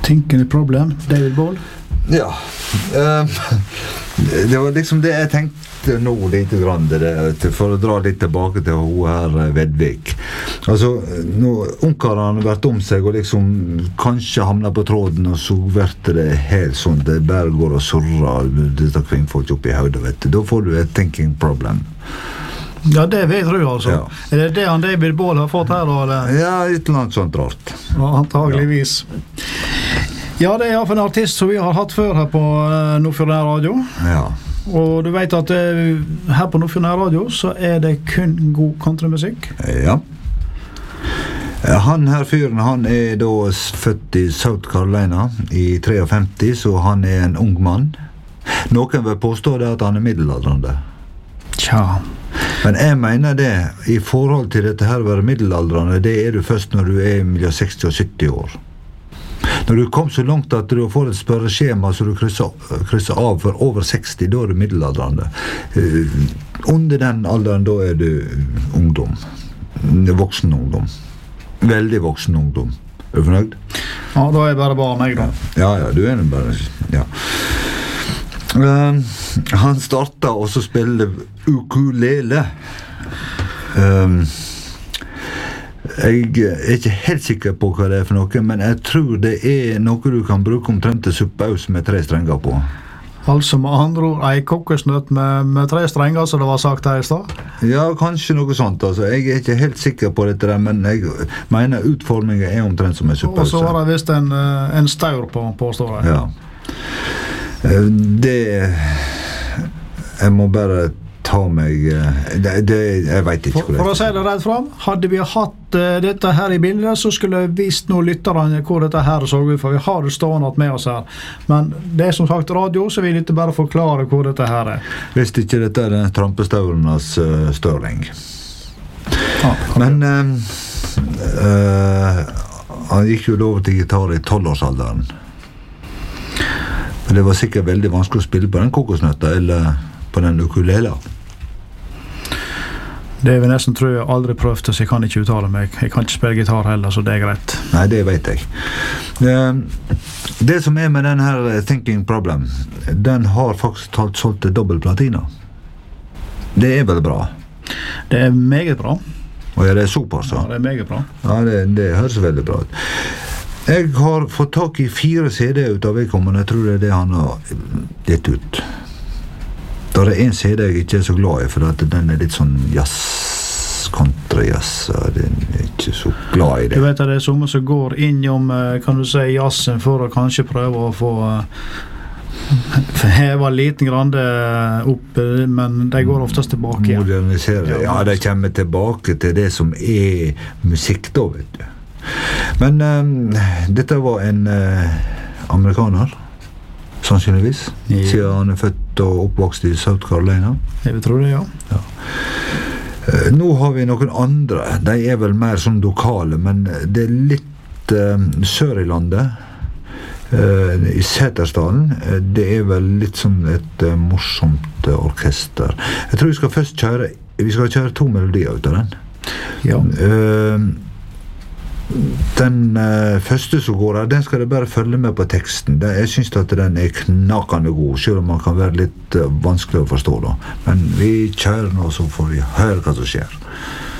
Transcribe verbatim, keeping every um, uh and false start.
Thinking Problem, David Ball. Ja, um, det var liksom det jeg tenkte nå lite grann, det, det, for å dra litt tilbake til hun her Vedvik. Altså, nå ungkarene har vært om seg og liksom kanskje hamnet på tråden, og så vært det helt sånn, det bare går og surrer, dette kvinnfolk opp i hodet, vet du. Da får du et thinking problem. Ja, det vet du altså. Ja. Er det det han David Ball har fått her, eller? Ja, et eller annet sånt rart. Ja, antageligvis. Ja, det er i hvert fall en artist som vi har hatt før her på uh, Nordfjordeid Radio. Ja. Og du vet at uh, her på Nordfjordeid Radio så er det kun god countrymusikk. Ja. Han her fyren, han er da født i South Carolina i femtitre, så han er en ung mann. Noen vil påstå det at han er middelaldrende. Tja. Men jeg mener det, i forhold til dette her å være middelaldrende, det er du først når du er mellom seksti og sytti år. Når du kom så langt at du får et spørreskjema så du krysser, krysser av for over seksti, da er du middelaldrende. Uh, under den alderen, da er du ungdom. Voksen ungdom. Veldig voksen ungdom. Er du fornøyd? Ja, da er jeg bare barn, jeg da. Ja, ja, du er bare, ja. Uh, han startet også å spille ukulele. Um, jeg er ikke helt sikker på hva det er for noe, men jeg tror det er noe du kan bruke omtrent til suppaus med tre strenger på. Altså med andre ord, ei kokosnøtt med, med tre strenger, som det var sagt her i stad? Ja, kanskje noe sånt. Altså. Jeg er ikke helt sikker på dette, men jeg mener utformingen er omtrent som en suppaus. Og så var det visst en, en staur på, påstår jeg. Ja. Det... Jeg må bare ta meg... Det, det, jeg vet ikke for, for å si det rett fram, hadde vi hatt uh, dette her i bildet, så skulle jeg vist noen lytterne hvor dette her så ut, for vi har det stående med oss her. Men det er som sagt radio, så vil jeg ikke bare forklare hvor dette her er. Hvis ikke dette er den trampestaurenes uh, Stirling. Ah, okay. Men uh, uh, han gikk jo over til gitar i tolvårsalderen. Men det var sikkert veldig vanskelig å spille på den kokosnøtta, eller på den ukulele. Det vil nesten tror jeg aldri prøvd, så jeg kan ikke uttale meg. Jeg kan ikke spille gitar heller, så det er greit. Nei, det vet jeg. Det som er med den her Thinking Problem, den har faktisk talt solgt til dobbelt platina. Det er vel bra? Det er meget bra. Og er det såpass? Ja, det er meget bra. Ja, det, det høres veldig bra ut. Jeg har fått tak i fire C D ut av vedkommende, jeg tror det er det han har gitt ut. Da er en C D jeg ikke er så glad i, for at den er litt sånn jazz, country-jazz, og jeg er ikke så glad i det. Du vet at det er somme som går innom, kan du si, jazzen for å kanskje prøve å få heva liten grande opp, men de går oftest tilbake igjen. Modernisere, ja, de kommer tilbake til det som er musikk da, vet du. Men um, dette var en uh, amerikaner, sannsynligvis, ja. Siden han er født og oppvokst i South Carolina. Jeg tror det, ja. Ja. Uh, nå har vi noen andre, de er vel mer sånn lokale, men det er litt uh, sør i landet, uh, i Setesdalen. Uh, det er vel litt sånn et uh, morsomt uh, orkester. Jeg tror vi skal først kjøre, vi skal kjøre to melodier ut av den. Ja. Uh, Den uh, første som går her, den skal jeg bare følge med på teksten. Den, jeg synes at den er knakende god, selv om man kan være litt uh, vanskelig å forstå da. Men vi kjører nå, så får vi høre hva som skjer.